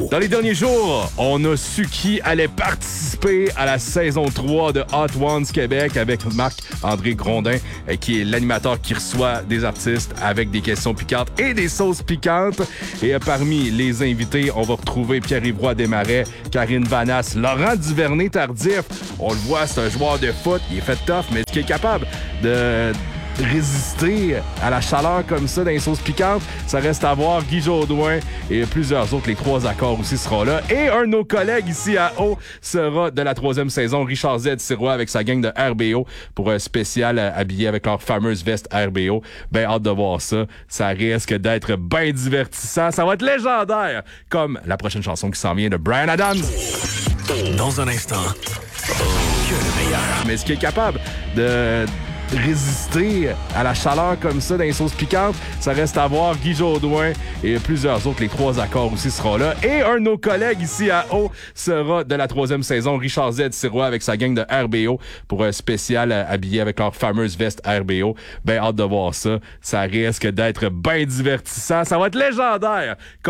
Dans les derniers jours, on a su qui allait participer à la saison 3 de Hot Ones Québec avec Marc-André Grondin, qui est l'animateur qui reçoit des artistes avec des questions piquantes et des sauces piquantes. Et parmi les invités, on va retrouver Pierre-Yves Roy Desmarais, Karine Vanasse, Laurent Duvernay-Tardif. On le voit, c'est un joueur de foot, il est fait tough, mais est-ce qu'il est capable de résister à la chaleur comme ça dans les sauces piquantes? Ça reste à voir. Guy Jodoin et plusieurs autres, les 3 accords aussi seront là. Et un de nos collègues ici à Haut sera de la 3e saison, Richard Z. Sirois avec sa gang de RBO pour un spécial habillé avec leur fameuse veste RBO. Ben hâte de voir ça. Ça risque d'être bien divertissant. Ça va être légendaire, comme la prochaine chanson qui s'en vient de Bryan Adams. Dans un instant, que le meilleur. Mais est-ce qu'il est capable de résister à la chaleur comme ça dans les sauces piquantes? Ça reste à voir. Guy Jodoin et plusieurs autres, les 3 accords aussi seront là. Et un de nos collègues ici à Haut sera de la 3e saison, Richard Z. Sirois avec sa gang de RBO pour un spécial habillé avec leur fameuse veste RBO. Ben hâte de voir ça. Ça risque d'être bien divertissant. Ça va être légendaire.